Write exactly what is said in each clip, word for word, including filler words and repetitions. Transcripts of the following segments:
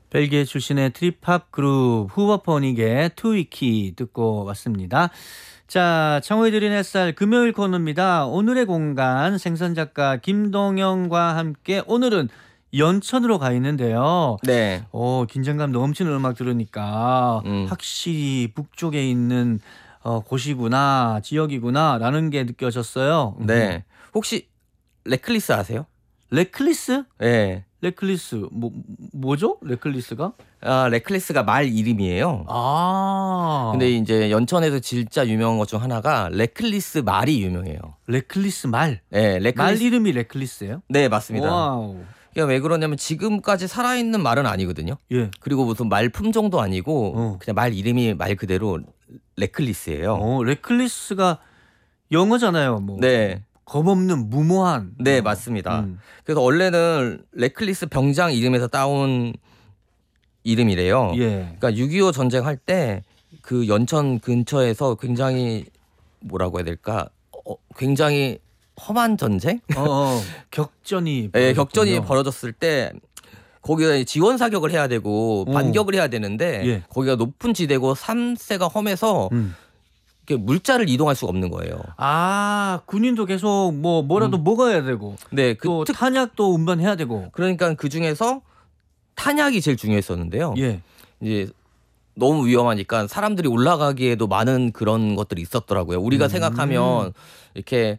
벨기에 출신의 트립합 그룹 후버포닉의 투위키 듣고 왔습니다. 자, 청호의 드린 햇살 금요일 코너입니다. 오늘의 공간 생선작가 김동영과 함께 오늘은 연천으로 가 있는데요. 네. 오, 긴장감 넘치는 음악 들으니까 음. 확실히 북쪽에 있는 어, 곳이구나, 지역이구나 라는 게 느껴졌어요. 네. 혹시 레클리스 아세요? 레클리스? 네. 레클리스 뭐 뭐죠? 레클리스가? 아, 레클리스가 말 이름이에요. 아. 근데 이제 연천에서 진짜 유명한 것 중 하나가 레클리스 말이 유명해요. 레클리스 말. 네, 레클리스. 말 이름이 레클리스예요? 네, 맞습니다. 와우. 이게 왜 그러냐면 지금까지 살아있는 말은 아니거든요. 예. 그리고 무슨 말 품종도 아니고 어. 그냥 말 이름이 말 그대로 레클리스예요. 어, 레클리스가 영어잖아요. 뭐. 네. 겁없는 무모한. 네, 어. 맞습니다. 음. 그래서 원래는 레클리스 병장 이름에서 따온 이름이래요. 예. 그러니까 육이오 전쟁할 때 그 연천 근처에서 굉장히 뭐라고 해야 될까? 어, 굉장히 험한 전쟁? 어, 어. 격전이 네, 격전이 벌어졌군요. 벌어졌을 때 거기가 지원 사격을 해야 되고 어. 반격을 해야 되는데 예. 거기가 높은 지대고 산세가 험해서 음. 이렇게 물자를 이동할 수가 없는 거예요. 아, 군인도 계속 뭐 뭐라도 음. 먹어야 되고 네, 그 또 특, 탄약도 운반해야 되고. 그러니까 그 중에서 탄약이 제일 중요했었는데요. 예. 이제 너무 위험하니까 사람들이 올라가기에도 많은 그런 것들이 있었더라고요. 우리가 음. 생각하면 이렇게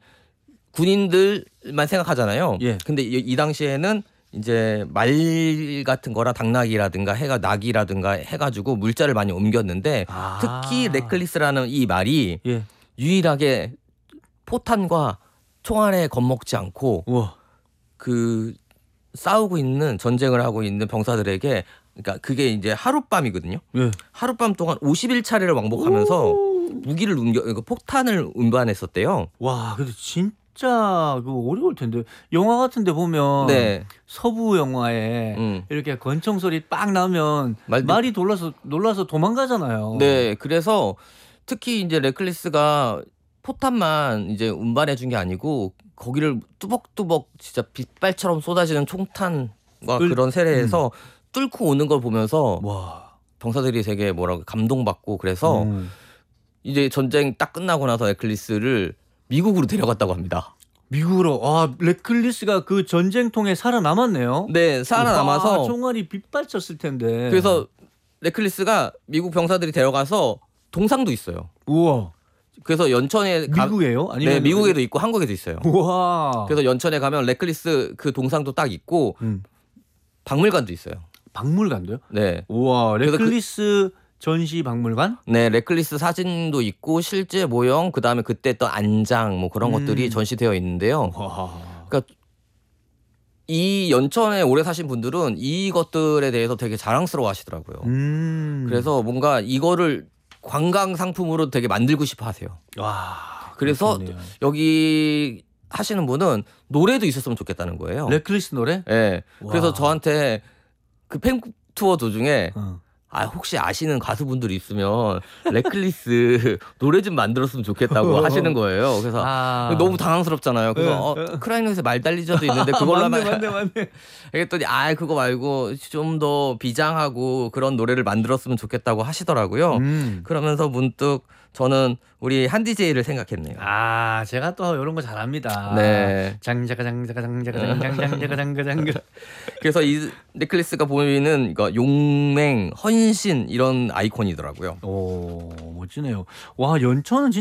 군인들만 생각하잖아요. 예. 근데 이, 이 당시에는 이제 말 같은 거랑 당나귀라든가 해가 낙이라든가 해가지고 물자를 많이 옮겼는데 아. 특히 레클리스라는 이 말이 예. 유일하게 포탄과 총알에 겁먹지 않고 우와. 그 싸우고 있는 전쟁을 하고 있는 병사들에게 그러니까 그게 이제 하룻밤이거든요. 예. 하룻밤 동안 오십 일 차례를 왕복하면서 오. 무기를 옮겨 그러니까 폭탄을 운반했었대요. 와, 근데 진짜 그 어려울 텐데. 영화 같은 데 보면 네. 서부 영화에 음. 이렇게 권총 소리 빡 나면 말도- 말이 놀라서 놀라서 도망가잖아요. 네, 그래서 특히 이제 레클리스가 포탄만 이제 운반해 준 게 아니고 거기를 뚜벅뚜벅 진짜 빗발처럼 쏟아지는 총탄과 을- 그런 세례에서 뚫고 오는 걸 보면서 와. 병사들이 되게 뭐라고 감동받고 그래서 음. 이제 전쟁 딱 끝나고 나서 레클리스를 미국으로 데려갔다고 합니다. 미국으로. 아, 레클리스가 그 전쟁통에 살아남았네요. 네, 살아남아서 와, 총알이 빗발쳤을 텐데. 그래서 레클리스가 미국 병사들이 데려가서 동상도 있어요. 우와. 그래서 연천에 가, 미국에요? 아니면 네, 미국에도 있고 한국에도 있어요. 우와. 그래서 연천에 가면 레클리스 그 동상도 딱 있고 음. 박물관도 있어요. 박물관도요? 네. 우와, 그래서 그- 레클리스 전시 박물관? 네, 레클리스 사진도 있고 실제 모형 그다음에 그때 했던 안장 뭐 그런 음. 것들이 전시되어 있는데요. 와. 그러니까 이 연천에 오래 사신 분들은 이것들에 대해서 되게 자랑스러워 하시더라고요. 음. 그래서 뭔가 이거를 관광 상품으로 되게 만들고 싶어 하세요. 와. 그래서 그렇겠네요. 여기 하시는 분은 노래도 있었으면 좋겠다는 거예요. 레클리스 노래? 네. 그래서 와. 저한테 그 팬 투어 도중에 어. 아 혹시 아시는 가수분들이 있으면 레클리스 노래 좀 만들었으면 좋겠다고 하시는 거예요. 그래서 아. 너무 당황스럽잖아요. 그래서 네. 어, 크라이너에서 말 달리저도 있는데 그걸로 맞네, 하면 맞네, 맞네. 그랬더니 아 그거 말고 좀 더 비장하고 그런 노래를 만들었으면 좋겠다고 하시더라고요. 음. 그러면서 문득 저는 우리 한 디제이를 생각했네요. 아, 제가 또 이런 거 잘합니다. 네. 장자가 장자가 장자가 장장장자가 장가 장가. 그래서 이 넥클리스가 보이는 이거 용맹, 헌신 이런 아이콘이더라고요. 오, 멋지네요. 와, 연천은 진짜